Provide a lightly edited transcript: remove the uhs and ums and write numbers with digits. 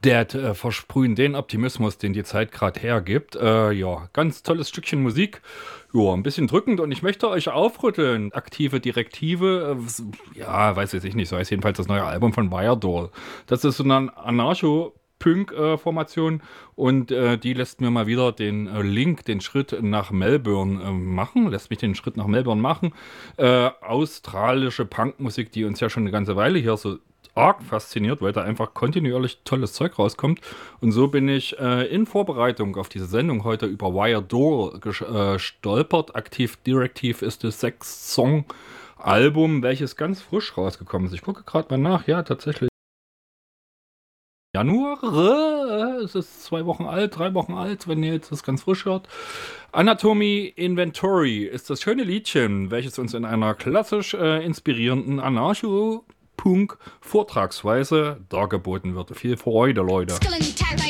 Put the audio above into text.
Dead versprühen den Optimismus, den die Zeit gerade hergibt. Ja, ganz tolles Stückchen Musik. Ja, ein bisschen drückend und ich möchte euch aufrütteln. Aktive Direktive, ja, weiß jetzt ich nicht, so heißt jedenfalls das neue Album von Wiredoll. Das ist so eine Anarcho-Punk-Formation und die lässt mir mal wieder den Link, den Schritt nach Melbourne machen, lässt mich den Schritt nach Melbourne machen. Australische Punkmusik, die uns ja schon eine ganze Weile hier so arg fasziniert, weil da einfach kontinuierlich tolles Zeug rauskommt. Und so bin ich in Vorbereitung auf diese Sendung heute über Wired Door gestolpert. Active Directive ist das 6-Song-Album, welches ganz frisch rausgekommen ist. Ich gucke gerade mal nach. Ja, tatsächlich. Januar, es ist 2 Wochen alt, 3 Wochen alt, wenn ihr jetzt das ganz frisch hört. Anatomy Inventory ist das schöne Liedchen, welches uns in einer klassisch inspirierenden Anarcho-Punk-Vortragsweise dargeboten wird. Viel Freude, Leute.